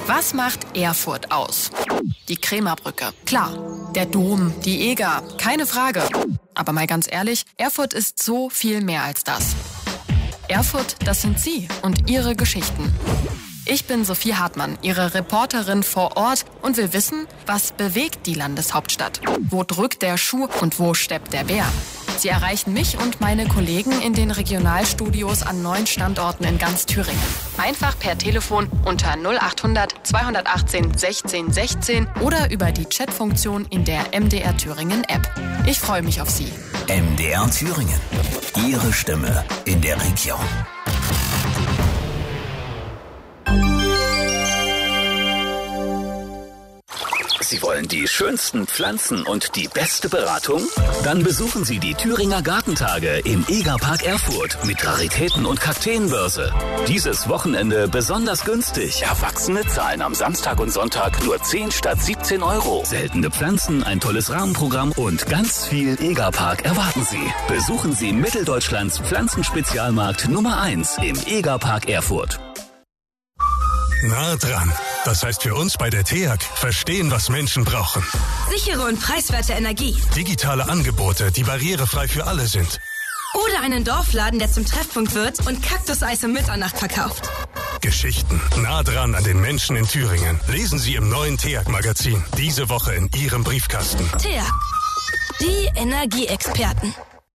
Was macht Erfurt aus? Die Krämerbrücke, klar. Der Dom, die Eger, keine Frage. Aber mal ganz ehrlich, Erfurt ist so viel mehr als das. Erfurt, das sind Sie und Ihre Geschichten. Ich bin Sophie Hartmann, Ihre Reporterin vor Ort und will wissen, was bewegt die Landeshauptstadt? Wo drückt der Schuh und wo steppt der Bär? Sie erreichen mich und meine Kollegen in den Regionalstudios an 9 Standorten in ganz Thüringen. Einfach per Telefon unter 0800 218 16 16 oder über die Chatfunktion in der MDR Thüringen App. Ich freue mich auf Sie. MDR Thüringen. Ihre Stimme in der Region. Sie wollen die schönsten Pflanzen und die beste Beratung? Dann besuchen Sie die Thüringer Gartentage im Egerpark Erfurt mit Raritäten und Kakteenbörse. Dieses Wochenende besonders günstig. Erwachsene zahlen am Samstag und Sonntag nur 10 statt 17 Euro. Seltene Pflanzen, ein tolles Rahmenprogramm und ganz viel Egerpark erwarten Sie. Besuchen Sie Mitteldeutschlands Pflanzenspezialmarkt Nummer 1 im Egerpark Erfurt. Nah dran. Das heißt für uns bei der TEAG, verstehen, was Menschen brauchen. Sichere und preiswerte Energie. Digitale Angebote, die barrierefrei für alle sind. Oder einen Dorfladen, der zum Treffpunkt wird und Kaktuseis um Mitternacht verkauft. Geschichten nah dran an den Menschen in Thüringen. Lesen Sie im neuen TEAG-Magazin. Diese Woche in Ihrem Briefkasten. TEAG. Die Energieexperten.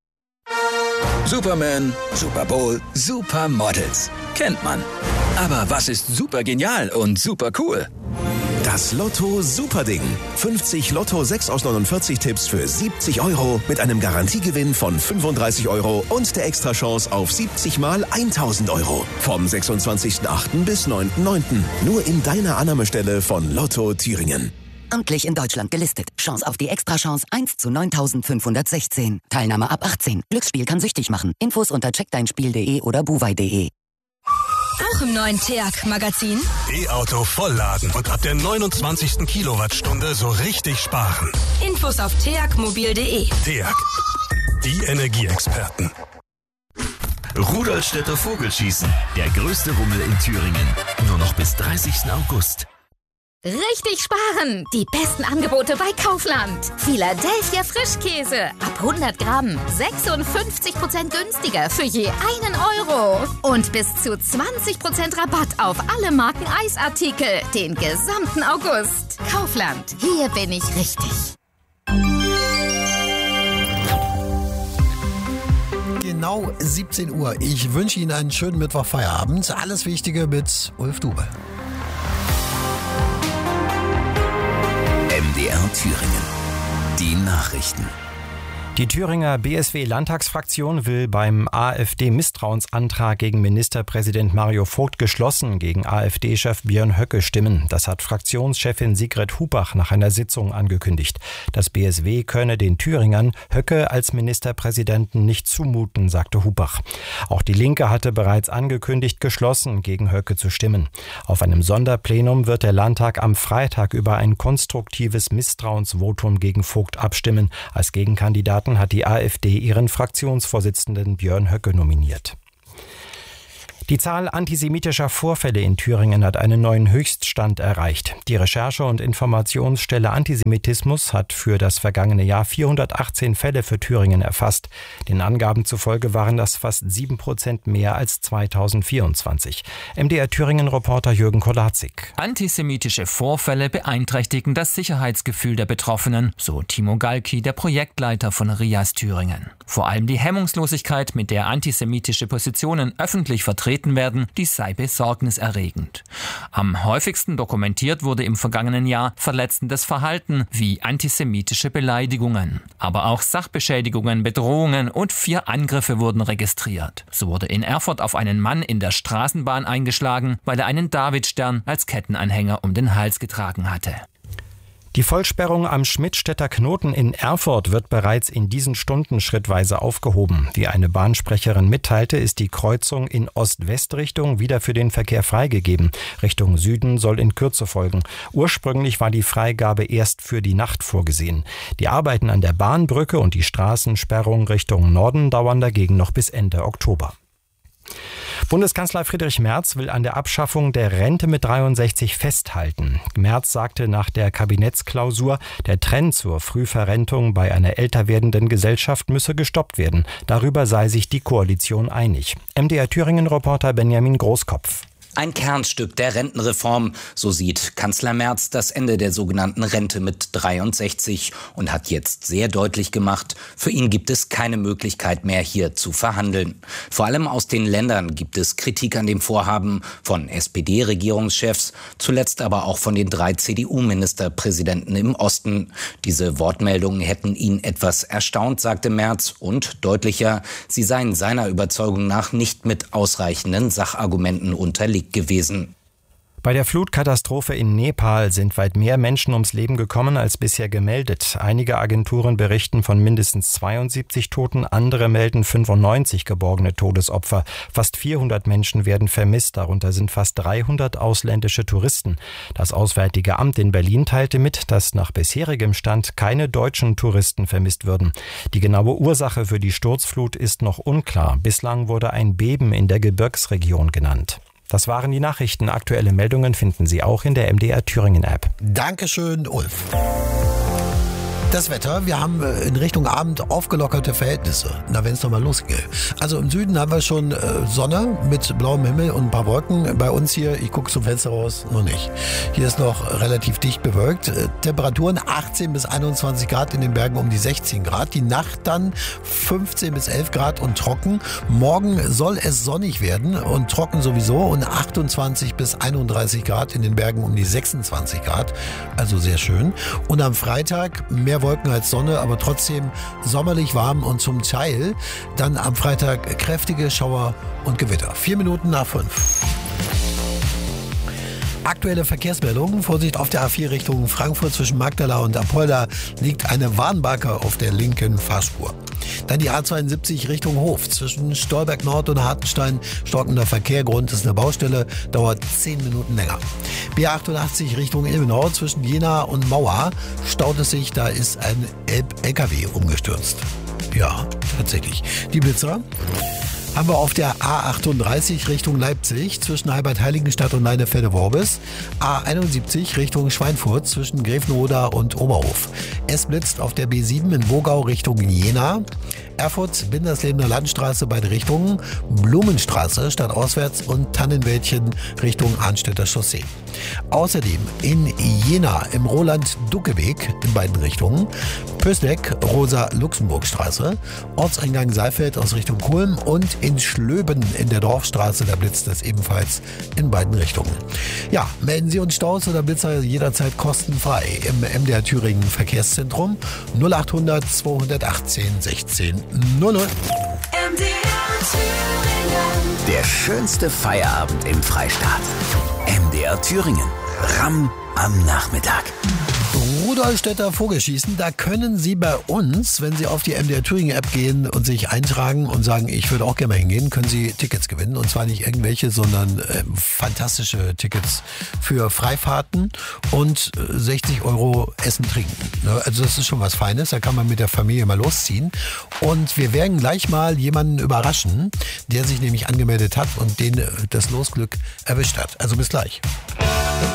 Superman, Super Bowl, Supermodels. Kennt man. Aber was ist super genial und super cool? Das Lotto Superding. 50 Lotto 6 aus 49 Tipps für 70 Euro mit einem Garantiegewinn von 35 Euro und der Extrachance auf 70 mal 1000 Euro. Vom 26.08. bis 9.09. Nur in deiner Annahmestelle von Lotto Thüringen. Amtlich in Deutschland gelistet. Chance auf die Extrachance 1 zu 9516. Teilnahme ab 18. Glücksspiel kann süchtig machen. Infos unter checkdeinspiel.de oder buwei.de. Auch im neuen TEAG-Magazin. E-Auto vollladen und ab der 29. Kilowattstunde so richtig sparen. Infos auf teagmobil.de. TEAG. Die Energieexperten. Rudolstädter Vogelschießen. Der größte Rummel in Thüringen. Nur noch bis 30. August. Richtig sparen! Die besten Angebote bei Kaufland. Philadelphia Frischkäse. Ab 100 Gramm. 56% günstiger für je 1 Euro. Und bis zu 20% Rabatt auf alle Marken Eisartikel. Den gesamten August. Kaufland. Hier bin ich richtig. Genau 17 Uhr. Ich wünsche Ihnen einen schönen Mittwochfeierabend. Alles Wichtige mit Ulf Dube. MDR Thüringen. Die Nachrichten. Die Thüringer BSW-Landtagsfraktion will beim AfD-Misstrauensantrag gegen Ministerpräsident Mario Vogt geschlossen gegen AfD-Chef Björn Höcke stimmen. Das hat Fraktionschefin Sigrid Hubach nach einer Sitzung angekündigt. Das BSW könne den Thüringern Höcke als Ministerpräsidenten nicht zumuten, sagte Hubach. Auch die Linke hatte bereits angekündigt, geschlossen gegen Höcke zu stimmen. Auf einem Sonderplenum wird der Landtag am Freitag über ein konstruktives Misstrauensvotum gegen Vogt abstimmen. Als Gegenkandidat hat die AfD ihren Fraktionsvorsitzenden Björn Höcke nominiert. Die Zahl antisemitischer Vorfälle in Thüringen hat einen neuen Höchststand erreicht. Die Recherche- und Informationsstelle Antisemitismus hat für das vergangene Jahr 418 Fälle für Thüringen erfasst. Den Angaben zufolge waren das fast 7% mehr als 2024. MDR Thüringen-Reporter Jürgen Kolazik. Antisemitische Vorfälle beeinträchtigen das Sicherheitsgefühl der Betroffenen, so Timo Galki, der Projektleiter von RIAS Thüringen. Vor allem die Hemmungslosigkeit, mit der antisemitische Positionen öffentlich vertreten werden, die sei besorgniserregend. Am häufigsten dokumentiert wurde im vergangenen Jahr verletzendes Verhalten wie antisemitische Beleidigungen. Aber auch Sachbeschädigungen, Bedrohungen und 4 Angriffe wurden registriert. So wurde in Erfurt auf einen Mann in der Straßenbahn eingeschlagen, weil er einen Davidstern als Kettenanhänger um den Hals getragen hatte. Die Vollsperrung am Schmidtstädter Knoten in Erfurt wird bereits in diesen Stunden schrittweise aufgehoben. Wie eine Bahnsprecherin mitteilte, ist die Kreuzung in Ost-West-Richtung wieder für den Verkehr freigegeben. Richtung Süden soll in Kürze folgen. Ursprünglich war die Freigabe erst für die Nacht vorgesehen. Die Arbeiten an der Bahnbrücke und die Straßensperrung Richtung Norden dauern dagegen noch bis Ende Oktober. Bundeskanzler Friedrich Merz will an der Abschaffung der Rente mit 63 festhalten. Merz sagte nach der Kabinettsklausur, der Trend zur Frühverrentung bei einer älter werdenden Gesellschaft müsse gestoppt werden. Darüber sei sich die Koalition einig. MDR Thüringen-Reporter Benjamin Großkopf. Ein Kernstück der Rentenreform, so sieht Kanzler Merz das Ende der sogenannten Rente mit 63 und hat jetzt sehr deutlich gemacht, für ihn gibt es keine Möglichkeit mehr, hier zu verhandeln. Vor allem aus den Ländern gibt es Kritik an dem Vorhaben von SPD-Regierungschefs, zuletzt aber auch von den 3 CDU-Ministerpräsidenten im Osten. Diese Wortmeldungen hätten ihn etwas erstaunt, sagte Merz, und deutlicher, sie seien seiner Überzeugung nach nicht mit ausreichenden Sachargumenten unterlegt gewesen. Bei der Flutkatastrophe in Nepal sind weit mehr Menschen ums Leben gekommen als bisher gemeldet. Einige Agenturen berichten von mindestens 72 Toten, andere melden 95 geborgene Todesopfer. Fast 400 Menschen werden vermisst, darunter sind fast 300 ausländische Touristen. Das Auswärtige Amt in Berlin teilte mit, dass nach bisherigem Stand keine deutschen Touristen vermisst würden. Die genaue Ursache für die Sturzflut ist noch unklar. Bislang wurde ein Beben in der Gebirgsregion genannt. Das waren die Nachrichten. Aktuelle Meldungen finden Sie auch in der MDR Thüringen App. Dankeschön, Ulf. Das Wetter, wir haben in Richtung Abend aufgelockerte Verhältnisse. Na, wenn es nochmal losgeht. Also im Süden haben wir schon Sonne mit blauem Himmel und ein paar Wolken. Bei uns hier, ich gucke zum Fenster raus, noch nicht. Hier ist noch relativ dicht bewölkt. Temperaturen 18 bis 21 Grad in den Bergen, um die 16 Grad. Die Nacht dann 15 bis 11 Grad und trocken. Morgen soll es sonnig werden und trocken sowieso und 28 bis 31 Grad in den Bergen, um die 26 Grad. Also sehr schön. Und am Freitag mehr Wolken als Sonne, aber trotzdem sommerlich warm und zum Teil dann am Freitag kräftige Schauer und Gewitter. 4 Minuten nach 5. Aktuelle Verkehrsmeldungen. Vorsicht auf der A4 Richtung Frankfurt zwischen Magdala und Apolda liegt eine Warnbarke auf der linken Fahrspur. Dann die A72 Richtung Hof zwischen Stolberg Nord und Hartenstein. Stockender Verkehr, Grund ist eine Baustelle, dauert 10 Minuten länger. B88 Richtung Ilmenau zwischen Jena und Mauer staut es sich, da ist ein LKW umgestürzt. Ja, tatsächlich. Die Blitzer haben wir auf der A38 Richtung Leipzig zwischen Albert-Heiligenstadt und Leinefelde-Worbis. A71 Richtung Schweinfurt zwischen Grevenroda und Oberhof. Es blitzt auf der B7 in Wogau Richtung Jena. Erfurt, Binderslebener Landstraße beide Richtungen. Blumenstraße stadtauswärts und Tannenwäldchen Richtung Arnstädter Chaussee. Außerdem in Jena im Roland-Ducke-Weg in beiden Richtungen. Pößneck, Rosa-Luxemburg-Straße. Ortseingang Saalfeld aus Richtung Kulm und in Schlöben in der Dorfstraße, da blitzt es ebenfalls in beiden Richtungen. Ja, melden Sie uns Staus oder Blitzer jederzeit kostenfrei im MDR Thüringen Verkehrszentrum 0800 218 16 00. MDR Thüringen. Der schönste Feierabend im Freistaat. MDR Thüringen. Ramm am Nachmittag. Rudolstädter Vogelschießen, da können Sie bei uns, wenn Sie auf die MDR Thüringen App gehen und sich eintragen und sagen, ich würde auch gerne mal hingehen, können Sie Tickets gewinnen. Und zwar nicht irgendwelche, sondern fantastische Tickets für Freifahrten und 60 € Essen, Trinken. Also das ist schon was Feines, da kann man mit der Familie mal losziehen. Und wir werden gleich mal jemanden überraschen, der sich nämlich angemeldet hat und den das Losglück erwischt hat. Also bis gleich.